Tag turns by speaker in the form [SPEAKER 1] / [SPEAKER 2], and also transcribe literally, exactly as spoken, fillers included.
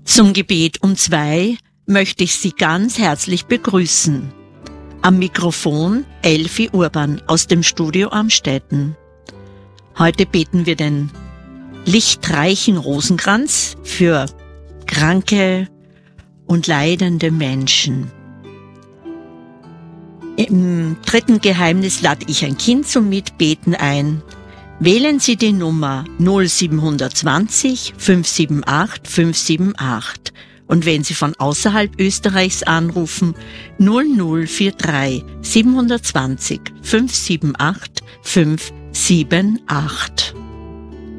[SPEAKER 1] Zum Gebet um zwei möchte ich Sie ganz herzlich begrüßen. Am Mikrofon Elfi Urban aus dem Studio Amstetten. Heute beten wir den lichtreichen Rosenkranz für kranke und leidende Menschen. Im dritten Geheimnis lade ich ein Kind zum Mitbeten ein. Wählen Sie die Nummer null sieben zwanzig fünf sieben acht fünf sieben acht und wenn Sie von außerhalb Österreichs anrufen, null null vier drei sieben zwei null fünf sieben acht fünf sieben acht.